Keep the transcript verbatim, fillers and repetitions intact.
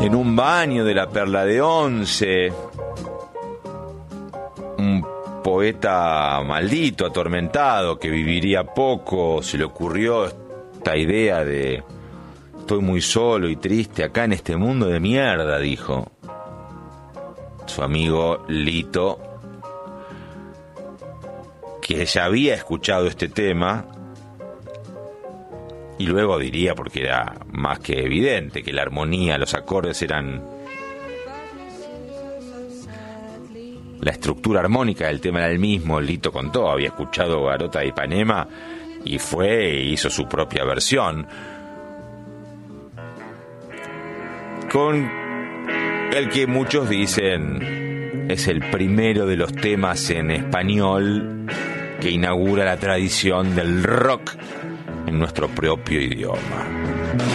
En un baño de la Perla de Once, un poeta maldito, atormentado, que viviría poco, se le ocurrió esta idea de estoy muy solo y triste acá en este mundo de mierda, dijo su amigo Lito, que ya había escuchado este tema, y luego diría, porque era más que evidente, que la armonía, los acordes eran... La estructura armónica del tema era el mismo. Lito contó, había escuchado Garota de Ipanema y fue e hizo su propia versión, con el que muchos dicen es el primero de los temas en español que inaugura la tradición del rock en nuestro propio idioma.